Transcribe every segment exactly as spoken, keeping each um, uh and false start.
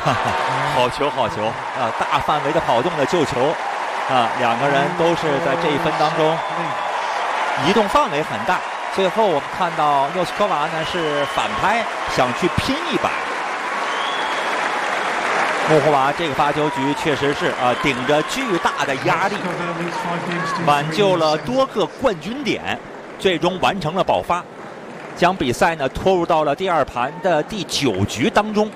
好球，好球啊！大范围的跑动的救球啊，两个人都是在这一分当中移动范围很大。最后我们看到诺斯科娃呢是反拍，想去拼一把。穆霍娃这个发球局确实是啊，顶着巨大的压力，挽救了多个冠军点，最终完成了保发，将比赛呢拖入到了第二盘的第九局当中。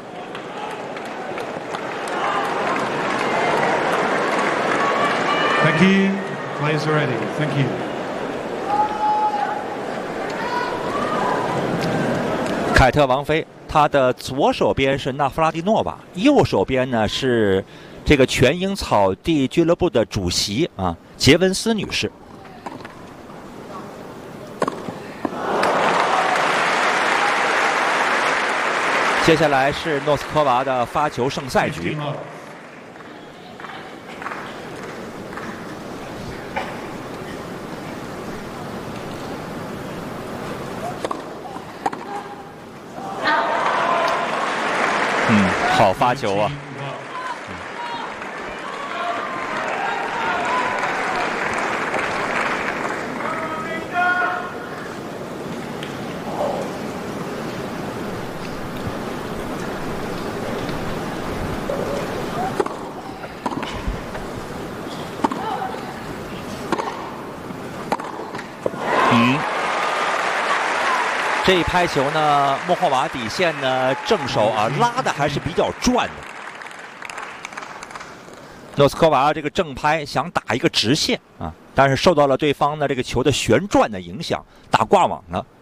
Thank you. Players are ready. Thank you. 凯特王妃，她的左手边是纳夫拉蒂诺娃，右手边呢是这个全英草地俱乐部的主席啊，杰文斯女士。接下来是诺斯科娃的发球胜赛局。嗯，好发球啊！嗯。这一拍球呢，莫霍娃底线呢正手啊拉的还是比较转的。诺斯科娃这个正拍想打一个直线啊，但是受到了对方的这个球的旋转的影响，打挂网了。